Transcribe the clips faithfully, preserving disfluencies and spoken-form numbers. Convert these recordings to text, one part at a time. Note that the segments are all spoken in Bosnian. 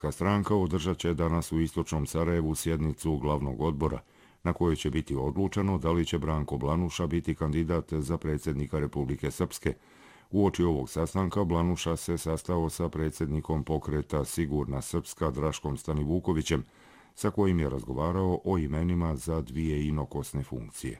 stranka održat će danas u istočnom Sarajevu sjednicu glavnog odbora, na kojoj će biti odlučeno da li će Branko Blanuša biti kandidat za predsjednika Republike Srpske. Uoči ovog sastanka Blanuša se sastao sa predsjednikom pokreta Sigurna Srpska Draškom Stanivukovićem, sa kojim je razgovarao o imenima za dvije inokosne funkcije.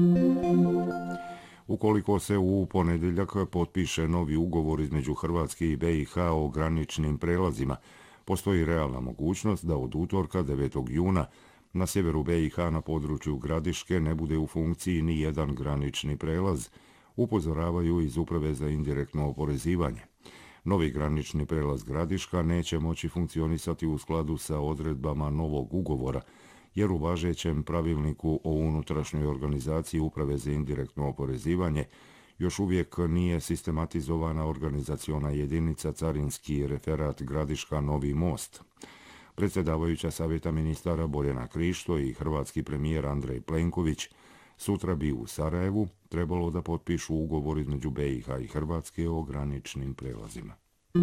Ukoliko se u ponedjeljak potpiše novi ugovor između Hrvatske i B i H o graničnim prelazima, postoji realna mogućnost da od utorka devetog juna na sjeveru B i H na području Gradiške ne bude u funkciji ni jedan granični prelaz, upozoravaju iz Uprave za indirektno oporezivanje. Novi granični prelaz Gradiška neće moći funkcionisati u skladu sa odredbama novog ugovora, jer u važećem pravilniku o unutrašnjoj organizaciji Uprave za indirektno oporezivanje još uvijek nije sistematizovana organizaciona jedinica Carinski referat Gradiška Novi Most. Predsjedavajuća savjeta ministara Borjana Krišto i hrvatski premijer Andrej Plenković sutra bi u Sarajevu trebalo da potpišu ugovor između B i H i Hrvatske o graničnim prelazima.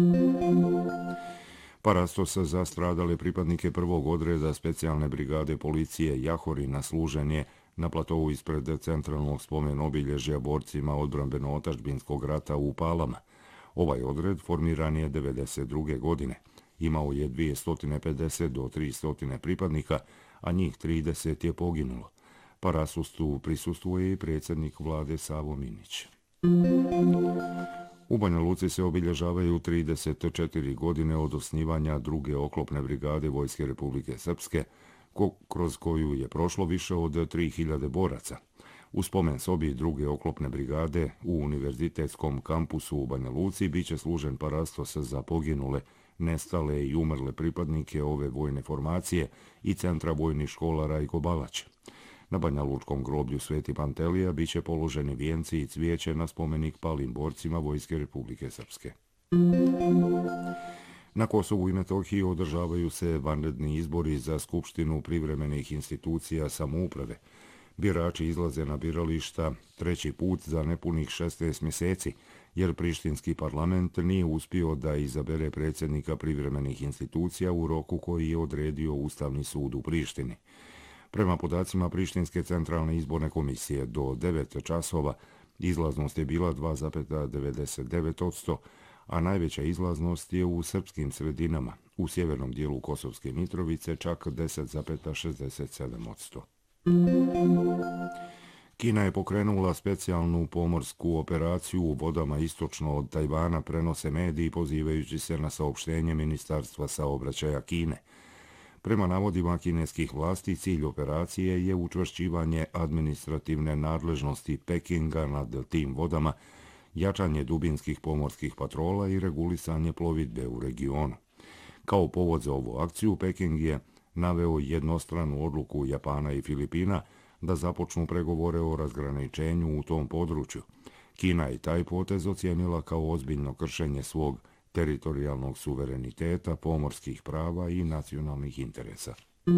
Parastos za stradale pripadnike prvog odreda specijalne brigade policije Jahori naslužen je na platovu ispred centralnog spomen obilježja borcima odbrambeno-otačbinskog rata u Palama. Ovaj odred formiran je devedeset druge godine. Imao je dvjesto pedeset do tristo pripadnika, a njih trideset je poginulo. Parastosu prisustvuje i predsjednik vlade Savo Minić. U Banja Luci se obilježavaju trideset četiri godine od osnivanja druge oklopne brigade Vojske Republike Srpske, ko, kroz koju je prošlo više od tri hiljade boraca. U spomen sobi druge oklopne brigade u univerzitetskom kampusu u Banja Luci biće služen parastos za poginule, nestale i umrle pripadnike ove vojne formacije i Centra vojnih škola Rajko Balać. Na Banja Lučkom groblju Sveti Pantelija biće položeni vijenci i cvijeće na spomenik palim borcima Vojske Republike Srpske. Na Kosovu i Metohiji održavaju se vanredni izbori za Skupštinu privremenih institucija samouprave. Birači izlaze na birališta treći put za nepunih šesnaest mjeseci, jer prištinski parlament nije uspio da izabere predsjednika privremenih institucija u roku koji je odredio Ustavni sud u Prištini. Prema podacima Prištinske centralne izborne komisije, do devet časova izlaznost je bila dva zarez devedeset devet posto, a najveća izlaznost je u srpskim sredinama, u sjevernom dijelu Kosovske Mitrovice čak deset zarez šezdeset sedam posto. Kina je pokrenula specijalnu pomorsku operaciju u vodama istočno od Tajvana, prenose mediji pozivajući se na saopštenje Ministarstva saobraćaja Kine. Prema navodima kineskih vlasti, cilj operacije je učvršćivanje administrativne nadležnosti Pekinga nad tim vodama, jačanje dubinskih pomorskih patrola i regulisanje plovidbe u regionu. Kao povod za ovu akciju, Peking je naveo jednostranu odluku Japana i Filipina da započnu pregovore o razgraničenju u tom području. Kina je taj potez ocijenila kao ozbiljno kršenje svog teritorijalnog suvereniteta, pomorskih prava i nacionalnih interesa.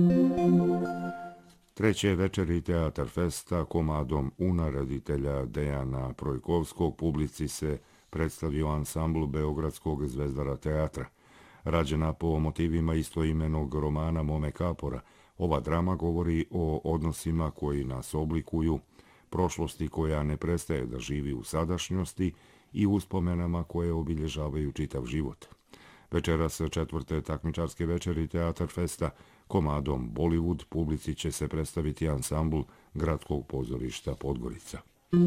Treće večeri Teatar Festa komadom Una reditelja Dejana Projkovskog publici se predstavio ansambl Beogradskog Zvezdara teatra. Rađena po motivima istoimenog romana Mome Kapora, ova drama govori o odnosima koji nas oblikuju, prošlosti koja ne prestaje da živi u sadašnjosti i uspomenama koje obilježavaju čitav život. Večeras četvrte takmičarske večeri Teatar Festa komadom Bollywood publici će se predstaviti ansambl Gradskog pozorišta Podgorica.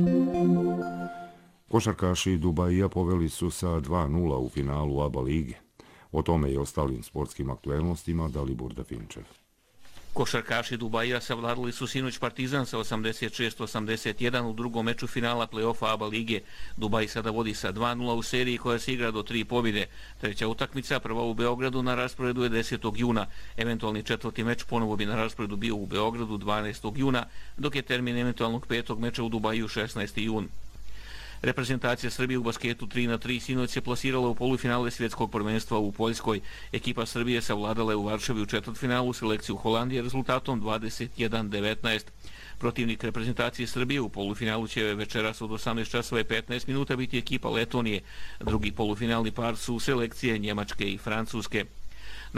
Košarkaši Dubaija poveli su sa dva nula u finalu A B A lige. O tome i ostalim sportskim aktuelnostima Dalibor Dafinčev. Košarkaši Dubaija savladali su sinoć Partizan sa osamdeset šest osamdeset jedan u drugom meču finala play-offa A B A lige. Dubaj sada vodi sa dva nula u seriji koja se igra do tri pobjede. Treća utakmica, prva u Beogradu, na rasporedu je desetog juna. Eventualni četvrti meč ponovo bi na rasporedu bio u Beogradu dvanaestog juna, dok je termin eventualnog petog meča u Dubaju šesnaesti jun. Reprezentacija Srbije u basketu tri na tri sinoć se plasirala u polufinale svjetskog prvenstva u Poljskoj. Ekipa Srbije savladala je u Varšavi u četvrtfinalu selekciju Holandije rezultatom dvadeset jedan devetnaest. Protivnik reprezentacije Srbije u polufinalu će večeras od osamnaest časova i petnaest minuta biti ekipa Letonije. Drugi polufinalni par su selekcije Njemačke i Francuske.